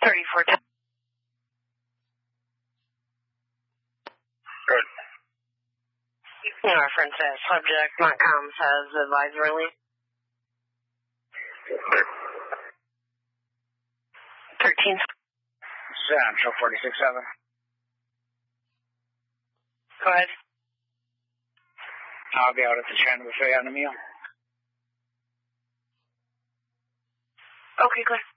3410. Good. Reference as subject, Montcalm says advisory. 13. Central 46-7. Go ahead. I'll be out at the China buffet on the meal. Okay, good.